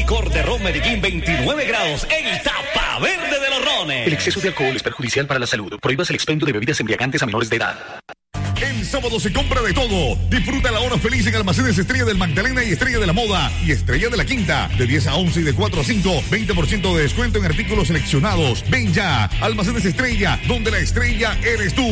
Licor de ron Medellín 29 grados, el tapa verde de los rones. El exceso de alcohol es perjudicial para la salud. Prohíbas el expendio de bebidas embriagantes a menores de edad. El sábado se compra de todo. Disfruta la hora feliz en Almacenes Estrella del Magdalena y Estrella de la Moda y Estrella de la Quinta. De 10 a 11 y de 4 a 5, 20% de descuento en artículos seleccionados. Ven ya, Almacenes Estrella, donde la estrella eres tú.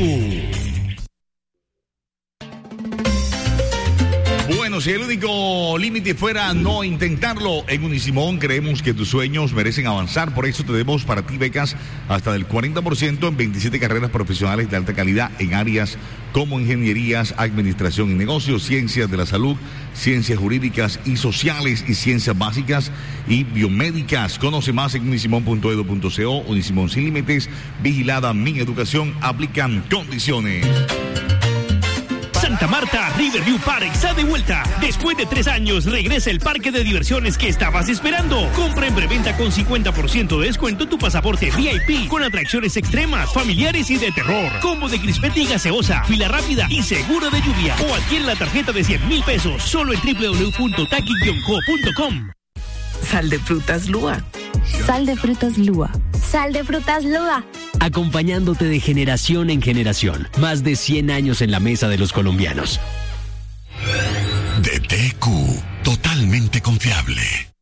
Bueno, si el único límite fuera no intentarlo, en Unisimón creemos que tus sueños merecen avanzar. Por eso tenemos para ti becas hasta del 40% en 27 carreras profesionales de alta calidad en áreas como ingenierías, administración y negocios, ciencias de la salud, ciencias jurídicas y sociales y ciencias básicas y biomédicas. Conoce más en unisimón.edu.co. Unisimón sin límites, vigilada Mi Educación, aplican condiciones. Santa Marta Riverview Park está de vuelta. Después de 3 años, regresa el parque de diversiones que estabas esperando. Compra en preventa con 50% de descuento tu pasaporte VIP con atracciones extremas, familiares y de terror. Combo de crispeta y gaseosa, fila rápida y seguro de lluvia. O adquiere la tarjeta de 100,000 pesos solo en www.taqui-co.com. Sal de frutas Lua. Sal de frutas Lua. Sal de frutas Lua. Acompañándote de generación en generación. Más de 100 años en la mesa de los colombianos. DTQ, totalmente confiable.